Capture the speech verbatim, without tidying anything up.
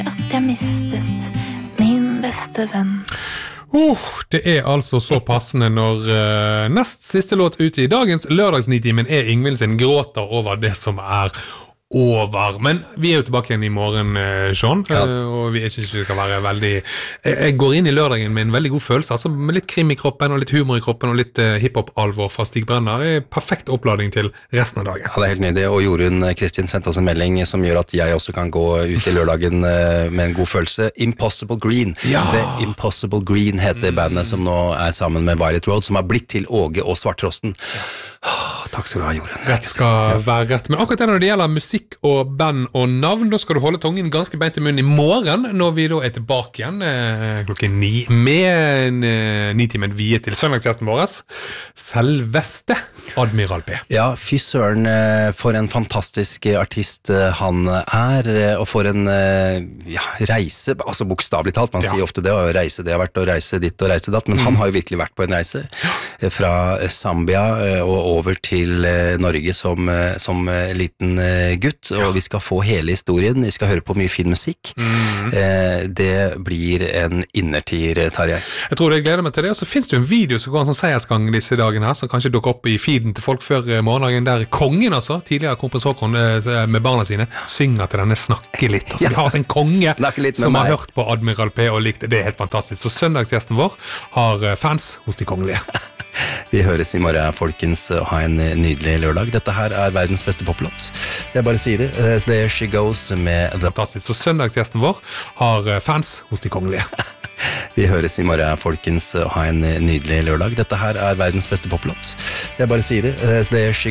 at jeg mistet min beste venn. Oh, det er altså så passende når uh, nest siste låt ute i dagens lørdagsnitimen er Ingvild sin gråter over det som er over. Men vi er jo tilbake igjen i morgen, Sean, ja. Og vi, jeg synes vi skal være veldig... Jeg går inn i lørdagen med en veldig god følelse, altså med litt krim i kroppen, og litt humor i kroppen, og litt uh, hiphop-alvor fra Stig Brenner. Det er perfekt opplading til resten av dagen. Ja, det er helt nydelig, og Jorunn Kristin sendte oss en melding som gjør at jeg også kan gå ut i lørdagen uh, med en god følelse. Impossible Green. Ja. The Impossible Green heter mm. bandet som nå er sammen med Violet Road, som har blitt til Åge og Svarttrosten. Ja. Oh, takk skal du ha, Jorunn. Rett skal være rett. Men akkurat det når det gjelder musikk og band og navn, da skal du holde tungen ganske beint i munnen i morgen, når vi da er tilbake igjen eh, klokken ni, med en eh, nitimen viet til søndagsgjesten vår, selveste Admiral P. Ja, fy søren, for en fantastisk artist han er, og for en ja, reise, altså bokstavelig talt, man ja. sier ofte det, å reise, det har vært å reise ditt og reise datt, men mm. han har jo virkelig vært på en reise, fra Zambia og over til Norge som, som liten gutt, og vi skal få hele historien, vi skal høre på mye fin musikk. Mm. Det blir en innertier, Tarjei. Jeg tror jeg gleder meg til det, og så finnes det jo en video som går en sånn seiersgang disse dagene her, som kanskje dukker opp i feeden til folk før morgendagen, der kongen altså, tidligere kronprins Haakon med barna sine, synger til denne snakke litt. Altså, ja. Vi har altså en konge som har hørt på Admiral P og likt det, det er helt fantastisk. Så søndagsgjesten vår har fans hos de kongelige. Vi høres i morgen, folkens, og ha en nydelig lørdag. Dette her er verdens beste poplåt. Jeg bare sier det. There She Goes med The... Fantastisk. Så søndagsgjesten vår har fans hos de kongelige. Vi høres i morgen, folkens, og ha en nydelig lørdag. Dette her er verdens beste poplåt. Jeg bare sier det. There She